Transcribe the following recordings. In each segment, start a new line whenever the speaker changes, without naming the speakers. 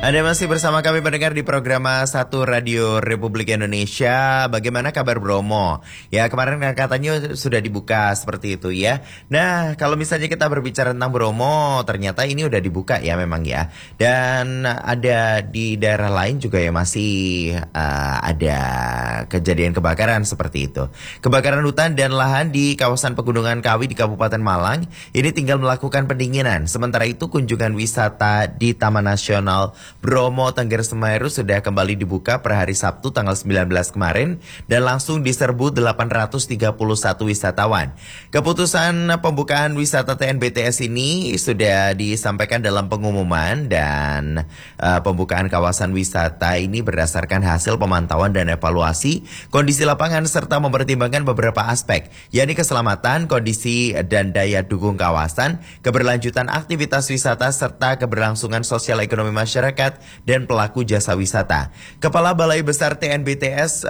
Anda masih bersama kami pendengar di program Satu Radio Republik Indonesia. Bagaimana kabar Bromo? Ya, kemarin katanya sudah dibuka seperti itu ya. Nah, kalau misalnya kita berbicara tentang Bromo, ternyata ini udah dibuka ya memang ya. Dan ada di daerah lain juga ya masih ada kejadian kebakaran seperti itu. Kebakaran hutan dan lahan di kawasan Pegunungan Kawi di Kabupaten Malang ini tinggal melakukan pendinginan. Sementara itu kunjungan wisata di Taman Nasional Bromo Tengger Semeru sudah kembali dibuka per hari Sabtu tanggal 19 kemarin dan langsung diserbu 831 wisatawan. Keputusan pembukaan wisata TNBTS ini sudah disampaikan dalam pengumuman dan pembukaan kawasan wisata ini berdasarkan hasil pemantauan dan evaluasi kondisi lapangan serta mempertimbangkan beberapa aspek, yakni keselamatan, kondisi dan daya dukung kawasan, keberlanjutan aktivitas wisata serta keberlangsungan sosial ekonomi masyarakat dan pelaku jasa wisata. Kepala Balai Besar TNBTS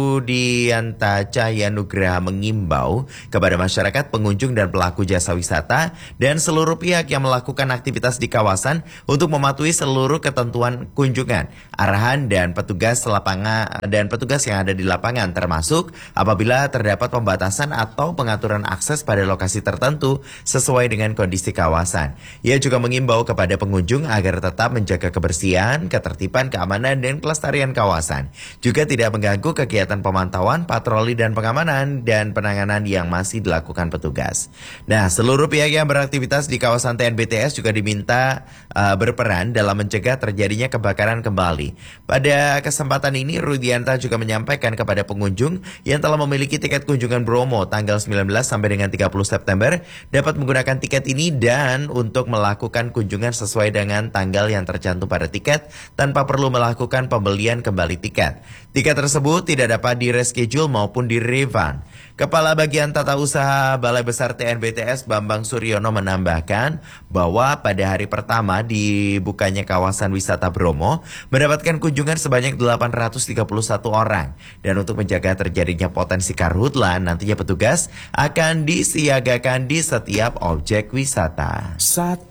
Rudianta Cahya Nugraha mengimbau kepada masyarakat, pengunjung dan pelaku jasa wisata dan seluruh pihak yang melakukan aktivitas di kawasan untuk mematuhi seluruh ketentuan kunjungan, arahan dan petugas lapangan dan petugas yang ada di lapangan, termasuk apabila terdapat pembatasan atau pengaturan akses pada lokasi tertentu sesuai dengan kondisi kawasan. Ia juga mengimbau kepada pengunjung agar tetap menjaga kebersihan, ketertiban, keamanan, dan kelestarian kawasan. Juga tidak mengganggu kegiatan pemantauan, patroli, dan pengamanan dan penanganan yang masih dilakukan petugas. Nah, seluruh pihak yang beraktivitas di kawasan TNBTS juga diminta berperan dalam mencegah terjadinya kebakaran kembali. Pada kesempatan ini, Rudianta juga menyampaikan kepada pengunjung yang telah memiliki tiket kunjungan Bromo tanggal 19 sampai dengan 30 September dapat menggunakan tiket ini dan untuk melakukan kunjungan sesuai dengan tanggal yang tercantum pada tiket tanpa perlu melakukan pembelian kembali tiket. Tiket tersebut tidak dapat di-reschedule maupun di-refund. Kepala Bagian Tata Usaha Balai Besar TNBTS Bambang Suryono menambahkan bahwa pada hari pertama dibukanya kawasan wisata Bromo mendapatkan kunjungan sebanyak 831 orang. Dan untuk menjaga terjadinya potensi karhutla, nantinya petugas akan disiagakan di setiap objek wisata.